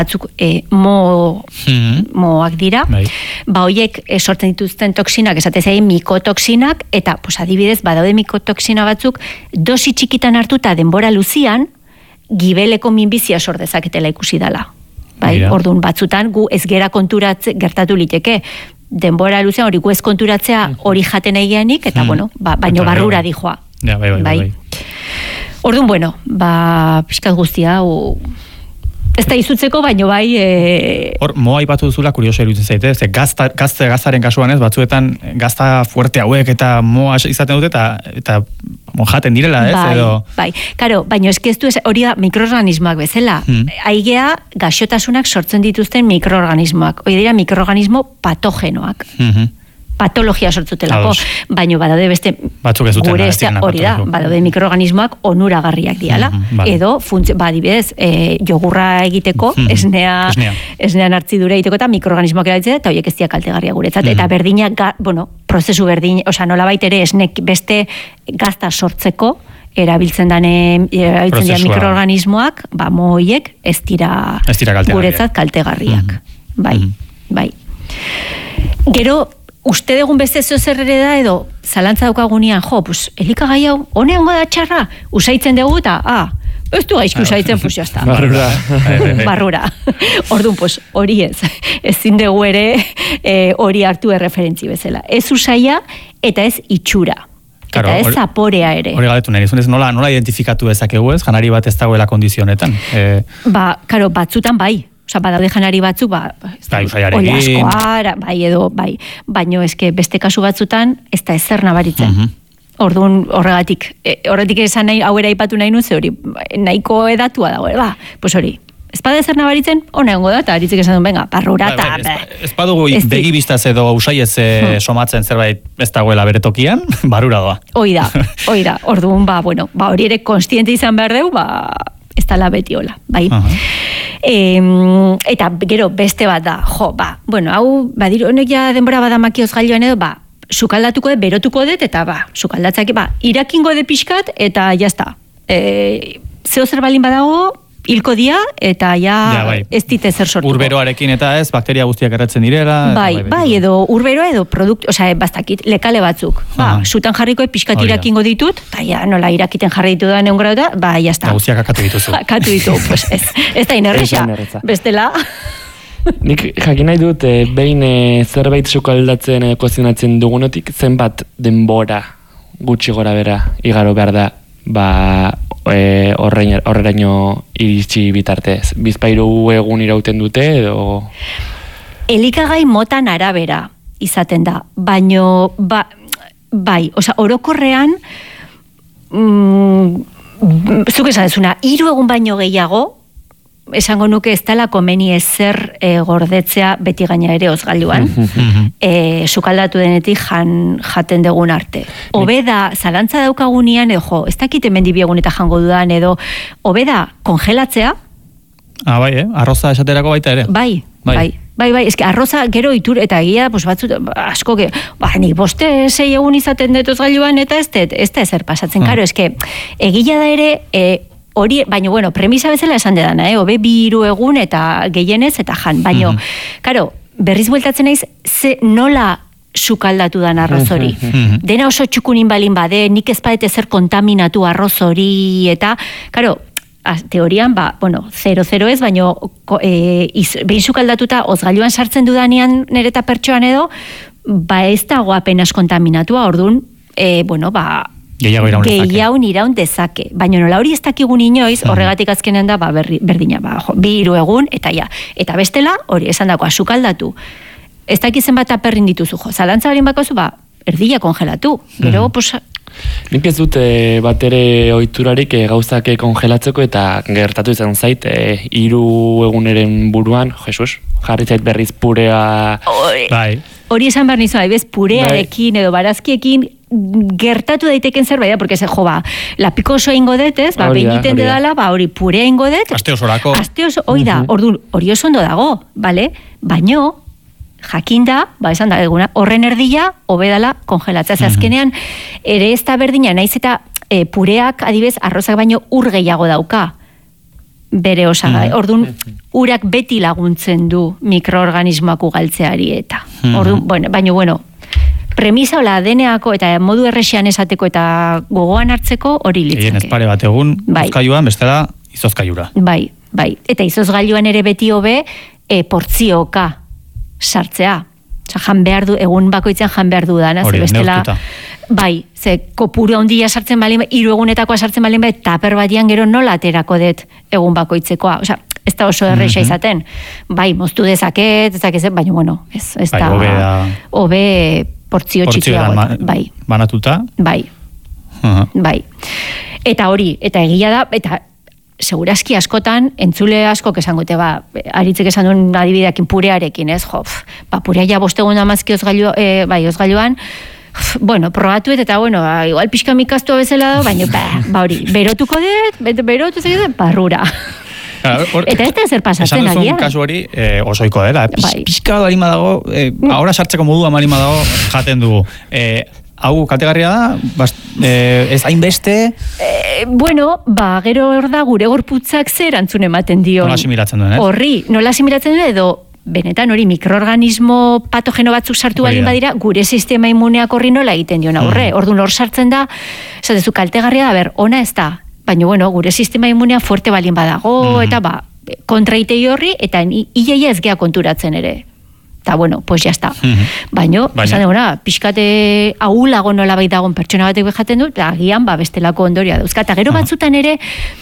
batzuk moak dira, ba hoiek sortzen dituzten toksinak, esate zaien mikotoksinak, eta pues, adibidez, badaude mikotoksina batzuk, dosi txikitan hartuta denbora luzian, gibeleko minbizia sor dezaketela ikusi dela. Bai, orduan batzutan gu ez gera gertatu liteke, denbora luzean hori gu ez konturatzea hori jaten egianik, eta bueno, baino barrura dijoa. Ja, bai. Orduan, bueno, pixkat guztia, ez da izutzeko, baino bai... Hor, moa ipatu duzula, kurioso eruditzen zaite, ze gaztaren kasuan ez, batzuetan gazta fuerte hauek eta moa izaten dute, eta jaten direla, ez? Bai, karo, baino eskeztu hori da mikroorganismoak bezala. Aigea gaixotasunak sortzen dituzten mikroorganismoak. Hori dira mikroorganismo patogenoak. Patologia sortzutelako, baino badaude beste gure hori da, badaude mikroorganismoak onuragarriak diala, edo adibidez, jogurra egiteko, esnean hartzidura egiteko eta mikroorganismoak erabiltzea, eta horiek ez dira kaltegarria guretzat, eta berdina, prozesu berdin, nolabait ere esnek beste gazta sortzeko, erabiltzen dira mikroorganismoak, moiek ez dira guretzat kaltegarriak. Bai. Gero, uste dugun beste zer ere da edo zalantza daukagunean, elikagai hau, honeango da txarra, usaitzen dugu eta, ez du gaizki usaitzen, pues jazta. Barrura. Orduan, hori ez. Ezin dugu ere hori hartu erreferentzi bezala. Ez usaia eta ez itxura. Eta ez zaporea ere. Hori galetu nahi, nola identifikatu ezakegu ez, janari bat ez dagoela kondizionetan? Karo, batzutan bai. Badaude janari batzuk, baino eske beste kasu batzutan ez da ezer nabaritzen. Orduan horretik esan nahi, hau eraipatu nahi nuze hori, nahiko edatua dago, pues hori, ez bada ezer nabaritzen, hona hongo da, eta haritzik esan duen, venga, parrura eta... Ez badugu begibistaz edo usaiez somatzen zerbait ez dagoela bere tokian, barura doa. Hoi da, orduan, hori ere konstiente izan behar deu, ez da la beti hola, bai. Eta gero beste bat da, hau, badir, honek ja denbora badamakioz gailioan edo, sukaldatuko berotuko dut, eta sukaldatzak, irakingo de pixkat, eta jazta. Zeo zer balin badago, hilko dia, eta ez dite zer sortuko. Urberoarekin eta ez, bakteria guztiak erratzen direla. Bai, edo urberoa edo bastakit, lekale batzuk. Sutan jarriko pixkat irakingo ditut, eta nola irakiten jarri ditu da neun grauta, jazta. Guztiak akatu dituzu. Akatu ditu, pues ez da inerreza. Bestela. Nik jakin nahi dut, behin zerbait sukaldatzen, kozionatzen dugunotik, zenbat denbora gutxi gora bera, igaro behar da, horreraino iritsi bitartez. Bizpairu egun irauten dute edo... Elikagai motan arabera izaten da, baino bai, orokorrean zuk esan dezuna, 3 egun baino gehiago esango nuke ez dela komeni ezer gordetzea beti gaina ere ozgailuan, sukaldatu denetik jaten dugun arte. Obeda, zalantza daukagunean, ez dakit hemen dibiegun eta jango dudan, edo, obeda, kongelatzea? Bai, arroza esaterako baita ere. Bai, eske arroza gero itur, eta egia, batzut, asko, nik 5-6 egun izaten dut ozgailuan, eta ez da ezer pasatzen, karo, eske, egila da ere, hori, baina, premisa bezala esan dedana, hobe 2 egun eta gehienez eta jan, baina, karo, berriz bueltatzen naiz, nola sukaldatu dan arroz hori. Dena oso txukunin balin bade, nik ez badet ezer kontaminatu arroz hori, eta, karo, teorian, 0-0 ez, baina, behin sukaldatuta, ozgailuan sartzen dudanean nire eta pertsoan edo, ez dago apenas kontaminatua, orduan, gehiago iraun dezake. Baina nola hori ez dakigun inoiz, horregatik azkenean da, berdina, 2 egun, eta bestela, hori esan dagoa, sukaldatu. Ez dakizen bat aperrin dituzu, zalantza barin bakozu, erdila kongelatu. Gero, nik ez dut bat ere oiturarik gauzak kongelatzeko eta gertatu izan zait, 3 eguneren buruan, Jesus, jarri zait berriz purea... Hori esan behar nizu, purearekin edo barazkiekin gertatu daiteken zerbait, porque lapiko oso ingo detez, behiniten dedala, hori purea ingo det. Aste osorako. Hori oso ondo dago, baino, jakinda, esan da, horren erdila, hobedala kongelatzea. Azkenean, ere ez da berdina, naiz eta pureak, adibez, arrozak baino ur gehiago dauka. bere osagai. Orduan, urak beti laguntzen du mikroorganismoak ugaltzeari eta. Orduan, baina, premisa hola ADN-ako eta modu errexian esateko eta gogoan hartzeko hori litzake. Egin ez pare bat egun, izozkailuan, bestela izozkailura. Bai. Eta izozgailuan ere beti hobe portzioka sartzea. Jan behar du, egun bakoitzen jan behar du dana. Hori, neurtuta. Bai, kopuru handia sartzen balin, 3 egunetakoa sartzen balin, taper batian gero nola aterako dut egun bakoitzekoa. Osea, ez da oso erresa izaten. Bai, moztu dezaket, baina, ez da... Hobe portzio txikiago. Bai. Banatuta? Bai. Bai. Eta hori, eta egia da, eta segurazki askotan, entzule askok esangote, aritzek esan duen adibideakin purearekin, ez? Purea ja 5 egun amazki ozgailuan, probatu eta, igual pixka mikaztua bezala da, baina, hori, berotuko dut, parrura. Eta ez da zer pasatzen agian. Esan duzun kasu hori osoiko dela. Pixka da marima dago, ahora sartzeko modua marima dago, jaten dugu. Hau kaltegarria da, ez hainbeste? Gero hor da gure gorputzak zer antzun ematen dio. Nola asimilatzen duen, Horri, nola asimilatzen duen edo, benetan hori mikroorganismo patogeno batzuk sartu balin badira, gure sistema immuneak horri nola egiten dion aurre. Orduan hor sartzen da, esatezu kaltegarria da, ona ez da. Baina, gure sistema immunea fuerte balin badago, eta kontraitei horri, eta iaia ez gea konturatzen ere. Eta, pues jazta. Baina, esan duguna, pixkate ahulago nola bai dagoen pertsona batek behaten du, eta agian, bestelako ondoria dauzka. Eta gero batzutan ere,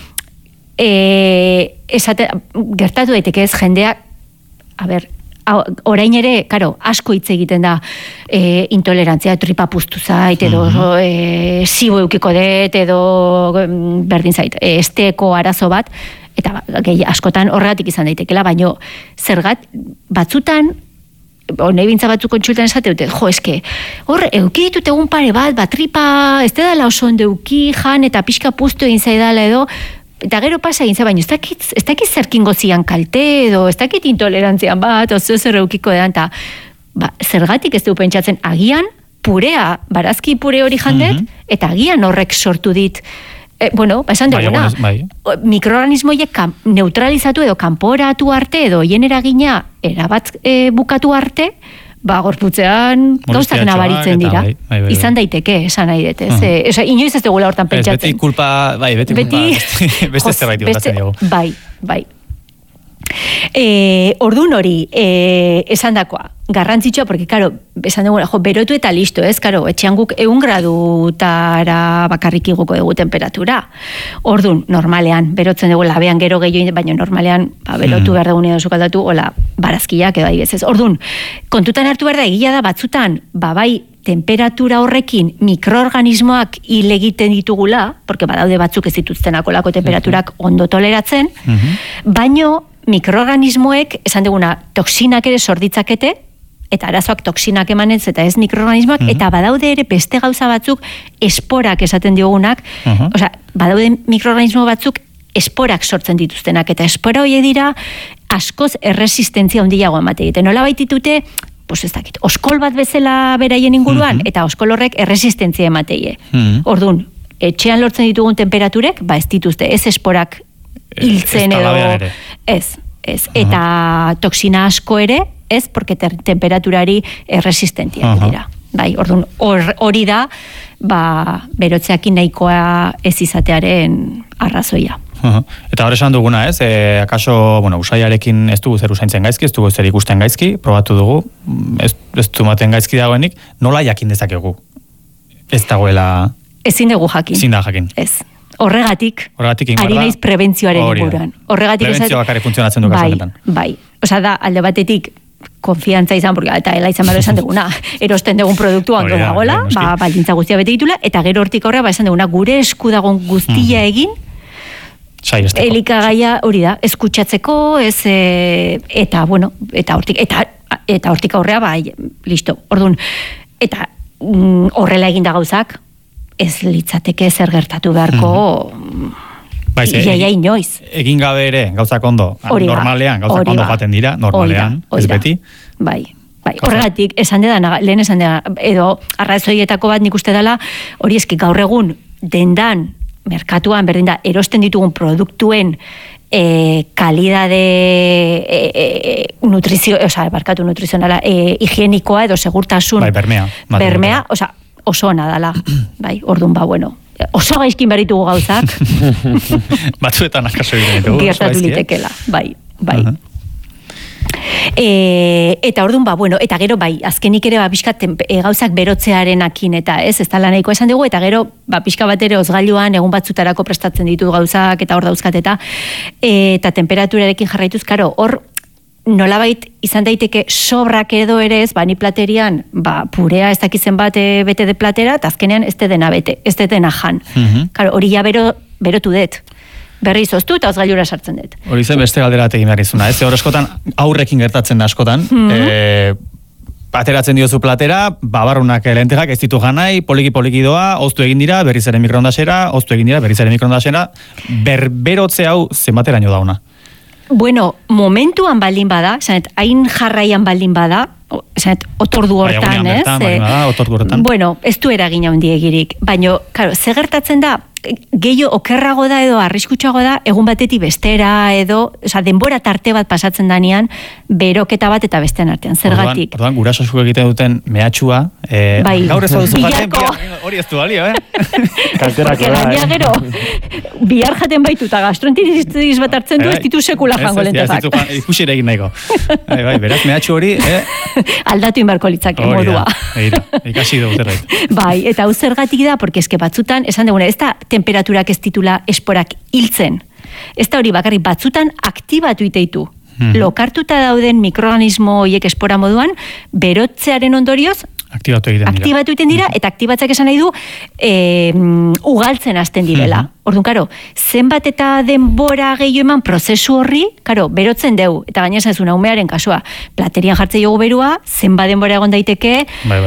gertatu daiteke ez jendeak, orain ere, asko hitz egiten da intolerantzia, tripa puztu zait, edo zibo eukiko dut, edo berdin zait, esteko arazo bat, eta askotan horregatik izan daitekela, baino zergat, batzutan, nahi bintza batzuk kontsultan esate dute, eske, hor, euki ditut egun pare bat, tripa, ez dela oso ondo euki, jan, eta pixka puztu egin zaidala edo, eta gero pasa egin baina ez dakit zerkingo zian kalte edo, ez dakit intolerantzian bat, oso zer eukiko edan, eta zergatik ez du pentsatzen, agian purea, barazki pure hori jandet, eta agian horrek sortu dit, esan duguna, mikroorganismoiek neutralizatu edo kanporatu arte edo hien eragina erabat bukatu arte, gorputzean gauzak nabaritzen dira. Izan daiteke, esan nahi dut, ez? Inoiz ez dugula hortan pentsatzen. Beti kulpa, beste zerbait ikatzen dugu. Bai. Ordun hori, esan dakoa, garrantzitsua, porque, esan dugu, berotu eta listo, ez? Etxean guk 100 gradutara bakarrik igoko dugu temperatura. Ordun, normalean, berotzen dugu labean gero gehiago, baina normalean, berotu behar dugu edo sukaldatu, hola, barazkiak edo adibidez. Ordun, kontutan hartu behar da, egia da, batzutan, bai, temperatura horrekin mikroorganismoak hil egiten ditugula, porque badaude batzuk ez dituztenako lako temperaturak ondo toleratzen, baino mikroorganismoek, esan duguna, toksinak ere sorditzakete, eta arazoak toksinak emanez, eta ez mikroorganismoak, eta badaude ere beste gauza batzuk esporak esaten diogunak, badaude mikroorganismo batzuk esporak sortzen dituztenak, eta espora horiek dira askoz erresistentzia handiago emate egiten. Nola baititute, ez dakit, oskol bat bezala beraien inguruan, eta oskol horrek erresistentzia emateie. Orduan, etxean lortzen ditugun temperaturek, ez dituzte, ez esporak hiltzen edo... Ez. Eta toksina asko ere, ez, porque temperaturari erresistentiak dira. Bai, orduan, hori da, berotzeakin nahikoa ez izatearen arrazoia. Eta hor esan duguna, ez? Akaso, usaiarekin ez dugu zer usaintzen gaizki, ez dugu zer ikusten gaizki, probatu dugu, ez du maten gaizki dagoenik, nola jakin dezakegu? Ez dagoela... Ezin dugu jakin. Ezin da jakin. Ez. Horregatik, ari naiz prebentzioaren inguruan. Prebentzio bakarrik funtzionatzen du kasu honetan. Bai. Osa da, alde batetik, konfiantza izan, eta ela izan bado esan duguna, erosten dugun produktu ondo dagoela, baldintza guztia bete ditula, eta gero hortik aurrera, esan duguna, gure esku dagoen guztia egin, elikagaia hori da, eskutsatzeko, eta hortik aurrera, listo. Orduan, eta horrela egin da gauzak, ez litzateke zer gertatu beharko iaia inoiz. Egin gabe ere, gauzak ondo, normalean, gauzak ondo jaten dira, normalean, ez beti. Bai. Horregatik, lehen esan dena, edo arrazoietako bat nik uste dela, hori eski gaur egun dendan, merkatuan, berdin da, erosten ditugun produktuen kalidade nutrizionala, higienikoa edo segurtasun bermea, oso ona dala. Bai, orduan bueno, oso gaizkin beritugu gauzak. Batzuetan akaso egiten. Gertatu litekela, bai. Eta orduan bueno, eta gero azkenik ere pixkat gauzak berotzearenakin eta ez da nahiko esan dugu, eta gero pixka bat ere ozgailuan egun batzutarako prestatzen ditu gauzak eta hor dauzkat eta temperaturarekin jarraituz, karo, hor nolabait izan daiteke sobrak edo ere ez, ni platerian purea ez dakizen bat bete de platera, eta azkenean ez dena bete, ez dena jan. Karo, hori ja berotu dut. Berri izoztu eta ozgailura sartzen dut. Hori zen beste galdera egin behar izuna, ez? Hor askotan aurrekin gertatzen da askotan, ateratzen diozu platera, babarrunak lenteak ez ditu janai, poliki doa, oztu egin dira, berriz ere mikroondasera, berberotze hau zenbateraino dauna? Bueno, momentuan baldin bada, hain jarraian baldin bada, otordu hortan, ez? Bueno, ez du eragin handiegirik, baina, karo, ze gertatzen da, gehiago okerrago da edo arriskutsuago da, egun batetik bestera edo, denbora tarte bat pasatzen danean, beroketa bat eta bestean artean, zergatik. Orduan, gurasosuko egiten duten mehatxua, gaur ez duzu jaten, hori ez du balio, gero, bihar jaten baitu eta gastroenteritis bat hartzen du, ez ditu sekula jango lenteak. Ikusi ere egin nahiko. Beraz, mehatxu hori, aldatu inbarko litzake modua. Ikasi dugu zerbait. Bai, eta hau zergatik da, porque eske batzutan, esan duguna, ez da temperaturak ez ditula esporak hiltzen. Ez da hori bakarrik batzutan aktibatu iteitu. Lokartuta dauden mikroorganismo horiek espora moduan, berotzearen ondorioz, aktibatu egiten dira, eta aktibatzak esan nahi du ugaltzen hasten direla. Orduan, karo, zenbat eta denbora gehiago eman prozesu horri, karo, berotzen deu, eta gaina esan zuen umearen kasua, platerian jartzen jogu berua, zenbat denbora egon daiteke,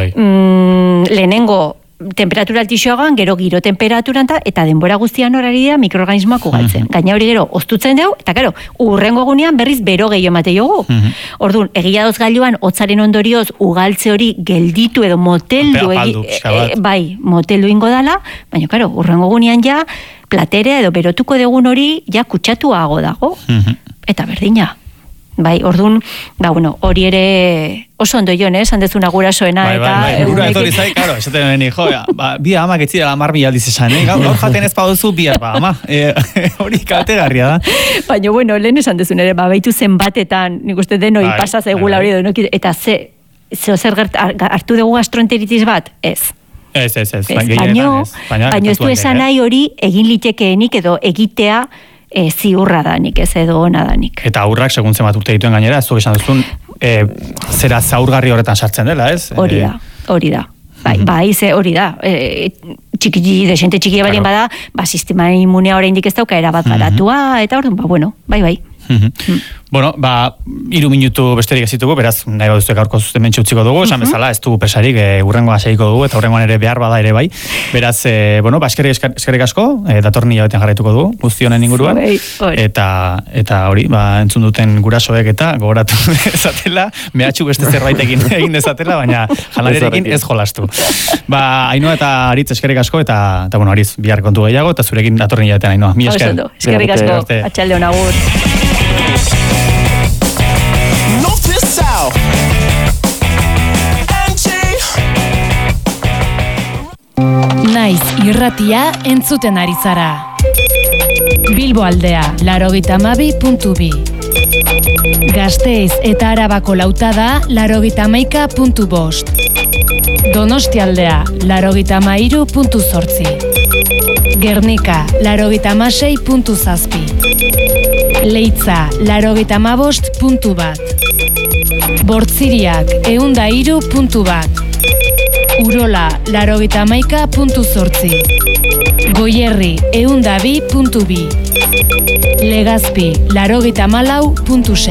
lehenengo temperatura altixoagoan, gero giro temperaturan eta denbora guztian horari dira mikroorganismoak ugaltzen. Gaina hori gero oztutzen deu, eta karo, urrengo egunean berriz bero gehiago emate jogu. Orduan, egia doz gailuan, hotzaren ondorioz ugaltze hori gelditu edo moteldu ingo dala, baina karo, urrengo egunean ja platerea edo berotuko degun hori ja kutsatuago dago. Eta berdina. Bai, orduan, hori ere oso ondo joan, handezuna gurasoena eta... Gura etorri zai, karo, esaten neni, bi amak etzidela 10.000 aldiz esan, gaur jaten ez paduzu, bi ama, hori kaltegarria da. Baina, lehen esan dezun ere, baitu zen batetan, nik uste denoi pasaz egula hori, eta ze zer hartu dugu gastroenteritis bat, ez. Ez. Baina ez du esan nahi hori egin litekeenik edo egitea ziurra danik, ez edo ona danik. Eta aurrak, segun zenbat urte dituen gainera, ez du esan duzun, zera zaurgarri horretan sartzen dela, ez? Hori da. Hori da. Desente txikia balien bada, sistema immunea oraindik ez dauka erabat garatua, eta orduan, bai. Bueno, 3 minutu besterik ez ditugu, beraz, nahi baduzu gaurko zuzten mentxe utziko dugu, esan bezala, ez dugu pesarik, urrengoa segiko dugu, eta urrengoan ere behar bada ere bai. Beraz, eskerrik asko, datorren hilabetean jarraituko dugu, guztionen inguruan, eta hori, entzun duten gurasoek eta gogoratu ezatela, mehatxu beste zerbaitekin egin ezatela, baina jalarerekin ez jolastu. Ainhoa eta Aritz eskerrik asko, eta Aritz, bihar kontu gehiago, eta zurekin datorren hilabetean, Ainhoa. Mi esker. Eskerrik asko, atxalde hon agur. Naiz irratia entzuten ari zara. Bilbo aldea, 92.2. Gasteiz eta Arabako lautada, 91.5. Donostialdea, 93.8. Gernika, 96.7. Leitza, 95.1. Bortziriak, 103.1. Urola, 91.8. Goierri, 102.2. Legazpi, 94.6.